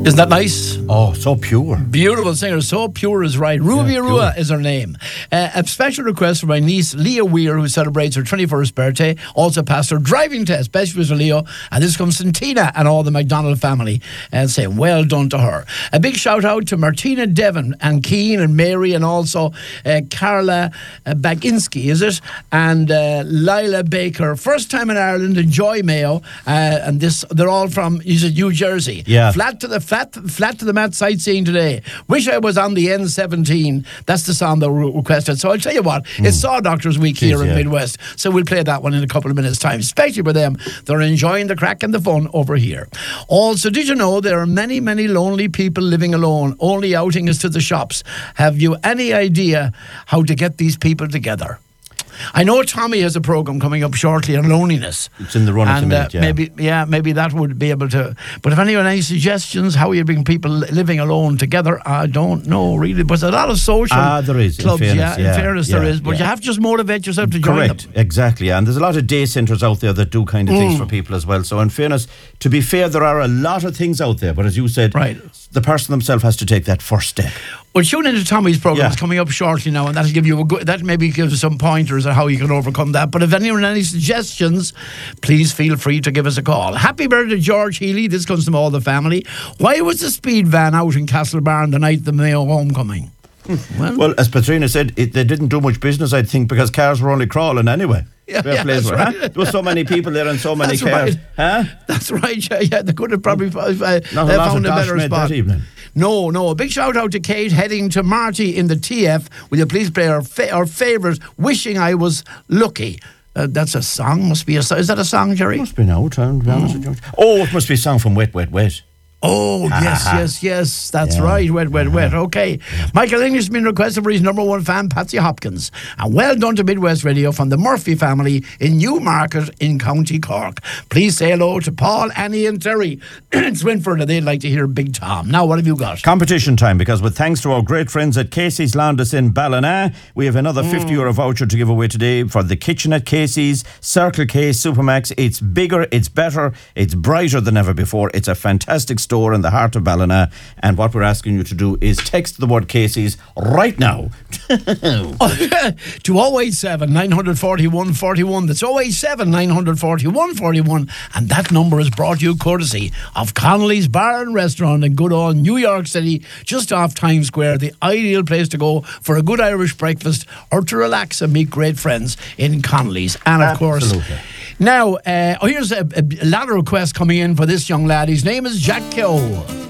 Isn't that nice? Oh, so pure. Beautiful singer, so pure is right. Ruby Rua is her name. A special request for my niece, Leah Weir, who celebrates her 21st birthday. Also passed her driving test. Best wishes, Leo. And this comes from Tina and all the McDonald family, and saying well done to her. A big shout out to Martina Devon and Keane and Mary, and also Carla Baginski, is it? And Lila Baker. First time in Ireland, and Joy Mayo. And they're all from, is it New Jersey? Yeah. Flat to the mat sightseeing today. Wish I was on the N17. That's the song they requested. So I'll tell you what, it's Saw Doctors Week here in Midwest. So we'll play that one in a couple of minutes' time, especially for them. They're enjoying the crack and the fun over here. Also, did you know there are many, many lonely people living alone? Only outing is to the shops. Have you any idea how to get these people together? I know Tommy has a programme coming up shortly on loneliness. It's in the run at the minute, maybe that would be able to. But if anyone has any suggestions how you bring people living alone together, I don't know really. But there's a lot of social there is, clubs. in fairness, There is. But you have to just motivate yourself to join them. Correct, exactly. And there's a lot of day centres out there that do kind of things for people as well. So in fairness, to be fair, there are a lot of things out there. But as you said, the person themselves has to take that first step. Well, tune into Tommy's programme. It's coming up shortly now, and that'll give you that maybe gives you some pointers on how you can overcome that. But if anyone has any suggestions, please feel free to give us a call. Happy birthday, George Healy. This comes from all the family. Why was the speed van out in Castlebarn the night of the Mayo homecoming? Well, as Patrina said, they didn't do much business, I think, because cars were only crawling anyway. That's right. There were so many people there and so many cars. Right. That's right. Yeah, they could have probably found a better spot. That evening. No. A big shout out to Kate heading to Marty in the TF. Will you please play our favourite, Wishing I Was Lucky? That's a song. Must be is that a song, Jerry? Must be now. It must be a song from Wet, Wet, Wet. Oh, yes. That's right. Wet. Okay. Michael English has been requested for his number one fan, Patsy Hopkins. And well done to Midwest Radio from the Murphy family in Newmarket in County Cork. Please say hello to Paul, Annie and Terry in Swinford, and they'd like to hear Big Tom. Now, what have you got? Competition time, because with thanks to our great friends at Casey's Landis in Ballina, we have another €50 voucher to give away today for the kitchen at Casey's, Circle K, Supermax. It's bigger, it's better, it's brighter than ever before. It's a fantastic store in the heart of Ballina, and what we're asking you to do is text the word Casey's right now to 087 941 41. That's 087 941 41, and that number is brought to you courtesy of Connolly's Bar and Restaurant in good old New York City, just off Times Square, the ideal place to go for a good Irish breakfast or to relax and meet great friends in Connolly's. And of course, now here's a lot of requests coming in for this young lad. His name is Jack Keogh.